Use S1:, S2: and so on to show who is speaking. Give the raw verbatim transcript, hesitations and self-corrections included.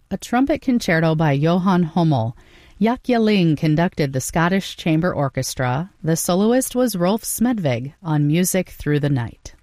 S1: a trumpet concerto by Johann Hummel. Jaakje Ling conducted the Scottish Chamber Orchestra. The soloist was Rolf Smedvig on Music Through the Night.